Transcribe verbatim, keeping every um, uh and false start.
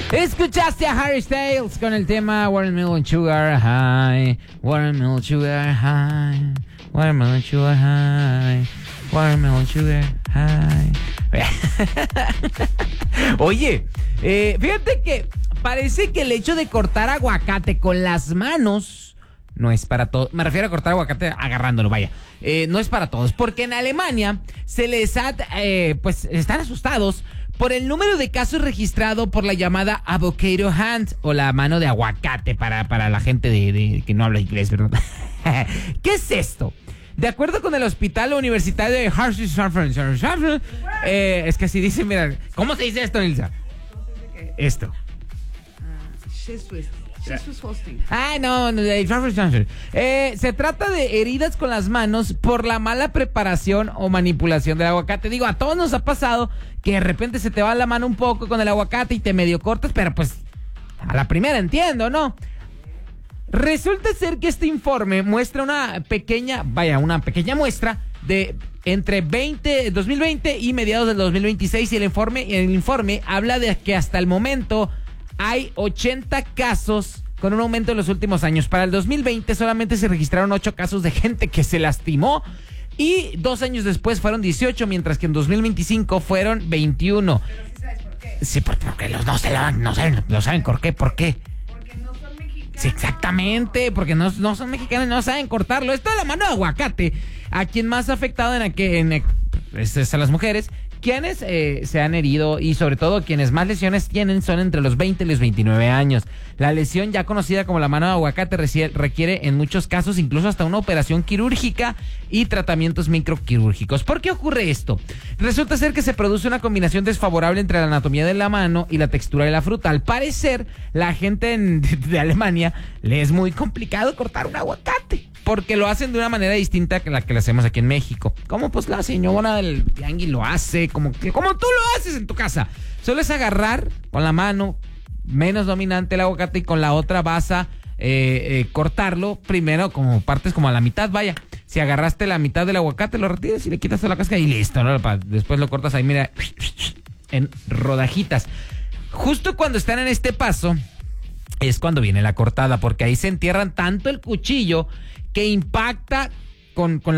Escuchaste a Harry Styles con el tema Watermelon Sugar High, Watermelon Sugar High, Watermelon Sugar High, Watermelon Sugar High. Oye, eh, fíjate que parece que el hecho de cortar aguacate con las manos no es para todos. Me refiero a cortar aguacate agarrándolo, vaya. Eh, no es para todos, porque en Alemania se les ha, eh, pues están asustados por el número de casos registrado por la llamada avocado hand, o la mano de aguacate para, para la gente de, de, que no habla inglés, ¿verdad? ¿Qué es esto? De acuerdo con el Hospital Universitario de Hershey, eh, es que así dice, mira, ¿cómo se dice esto, Nilsa? Esto. Uh, Jesus. Jesus hosting. Ah, no, no eh, se trata de heridas con las manos por la mala preparación o manipulación del aguacate. Digo, a todos nos ha pasado que de repente se te va la mano un poco con el aguacate y te medio cortas, pero pues a la primera entiendo, ¿no? Resulta ser que este informe muestra una pequeña, vaya, una pequeña muestra de entre veinte, dos mil veinte y mediados del dos mil veintiséis, y el informe, el informe habla de que hasta el momento hay ochenta casos con un aumento en los últimos años. Para el dos mil veinte solamente se registraron ocho casos de gente que se lastimó, y dos años después fueron dieciocho, mientras que en dos mil veinticinco fueron veintiuno. Pero sí sabes por qué. Sí, porque, porque los no se lavan, no saben, no saben por qué, por qué. Porque no son mexicanos. Sí, exactamente, porque no, no son mexicanos y no saben cortarlo. Esto de la mano de aguacate, a quien más ha afectado en, aquel, en es, es a las mujeres, quienes eh, se han herido, y sobre todo quienes más lesiones tienen son entre los veinte y los veintinueve años. La lesión, ya conocida como la mano de aguacate, requiere en muchos casos incluso hasta una operación quirúrgica y tratamientos microquirúrgicos. ¿Por qué ocurre esto? Resulta ser que se produce una combinación desfavorable entre la anatomía de la mano y la textura de la fruta. Al parecer, la gente en, de, de Alemania le es muy complicado cortar un aguacate, porque lo hacen de una manera distinta que la que lo hacemos aquí en México. Como pues la señora del tianguis lo hace, como, como tú lo haces en tu casa. Solo es agarrar con la mano menos dominante el aguacate, y con la otra vas a eh, eh, cortarlo primero como partes como a la mitad, vaya. Si agarraste la mitad del aguacate, lo retiras y le quitas toda la cáscara y listo, ¿no? Después lo cortas ahí, mira, en rodajitas. Justo cuando están en este paso es cuando viene la cortada, porque ahí se entierran tanto el cuchillo que impacta con, con